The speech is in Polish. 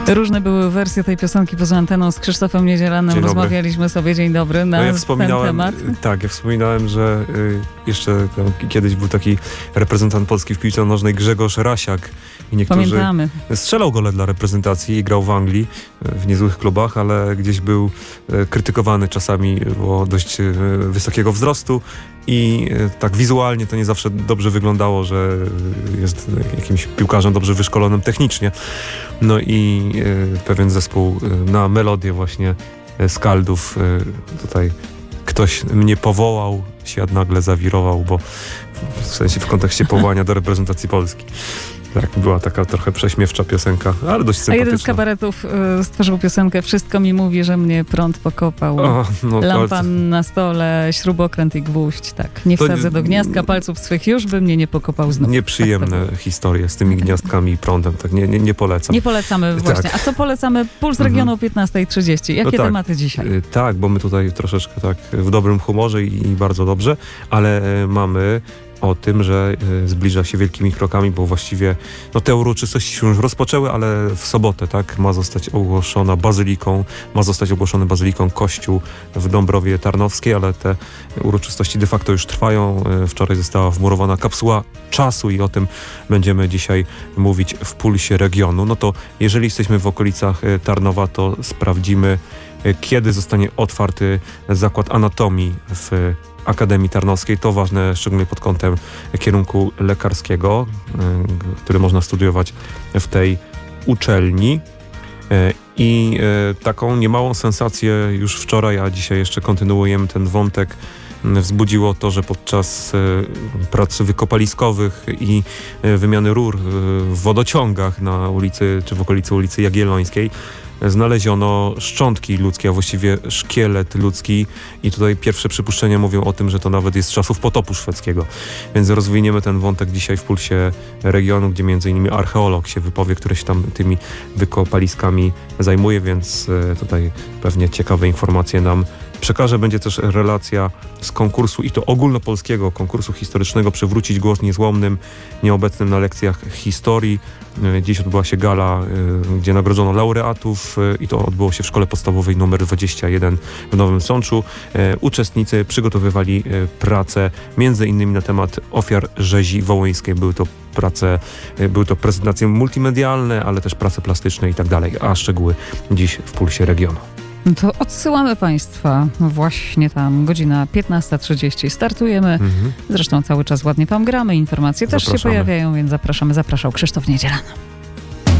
Różne były wersje tej piosenki poza anteną z Krzysztofem Niedzielanem. Rozmawialiśmy sobie, dzień dobry, na ten temat. Tak, ja wspominałem, że jeszcze kiedyś był taki reprezentant Polski w piłce nożnej Grzegorz Rasiak. I Pamiętamy. Strzelał gole dla reprezentacji i grał w Anglii w niezłych klubach, ale gdzieś był krytykowany czasami, bo dość wysokiego wzrostu i tak wizualnie to nie zawsze dobrze wyglądało, że jest jakimś piłkarzem dobrze wyszkolonym technicznie. No i pewien zespół na melodię właśnie Skaldów tutaj ktoś mnie powołał, świat nagle zawirował, bo w sensie w kontekście powołania do reprezentacji Polski. Tak, była taka trochę prześmiewcza piosenka, ale dość sympatyczna. A jeden z kabaretów stworzył piosenkę "Wszystko mi mówi, że mnie prąd pokopał". Lampa na stole, śrubokręt i gwóźdź. Tak, nie wsadzę do gniazdka palców swych, już by mnie nie pokopał znów. Nieprzyjemne historie z tymi gniazdkami i prądem. Tak, nie polecam. Nie polecamy właśnie. Tak. A co polecamy? Puls Regionu o 15:30. Jakie tematy dzisiaj? Tak, bo my tutaj troszeczkę tak w dobrym humorze i bardzo dobrze, ale mamy o tym, że zbliża się wielkimi krokami, bo właściwie te uroczystości się już rozpoczęły, ale w sobotę ma zostać ogłoszony bazyliką kościół w Dąbrowie Tarnowskiej, ale te uroczystości de facto już trwają. Wczoraj została wmurowana kapsuła czasu i o tym będziemy dzisiaj mówić w Pulsie Regionu. No to jeżeli jesteśmy w okolicach Tarnowa, to sprawdzimy, kiedy zostanie otwarty zakład anatomii w Akademii Tarnowskiej. To ważne szczególnie pod kątem kierunku lekarskiego, który można studiować w tej uczelni. I taką niemałą sensację już wczoraj, a dzisiaj jeszcze kontynuujemy ten wątek, wzbudziło to, że podczas prac wykopaliskowych i wymiany rur w wodociągach na ulicy, czy w okolicy ulicy Jagiellońskiej znaleziono szczątki ludzkie, a właściwie szkielet ludzki i tutaj pierwsze przypuszczenia mówią o tym, że to nawet jest z czasów potopu szwedzkiego. Więc rozwiniemy ten wątek dzisiaj w Pulsie Regionu, gdzie m.in. archeolog się wypowie, który się tam tymi wykopaliskami zajmuje, więc tutaj pewnie ciekawe informacje nam przekaże. Będzie też relacja z konkursu, i to ogólnopolskiego konkursu historycznego Przywrócić głos niezłomnym, nieobecnym na lekcjach historii. Dziś odbyła się gala, gdzie nagrodzono laureatów i to odbyło się w Szkole Podstawowej nr 21 w Nowym Sączu. Uczestnicy przygotowywali pracę m.in. na temat ofiar rzezi wołyńskiej. Były to prezentacje multimedialne, ale też prace plastyczne i tak dalej, a szczegóły dziś w Pulsie Regionu. To odsyłamy Państwa właśnie tam, godzina 15:30 startujemy. Zresztą cały czas ładnie tam gramy, informacje też się pojawiają, więc zapraszamy. Zapraszał Krzysztof Niedzielany.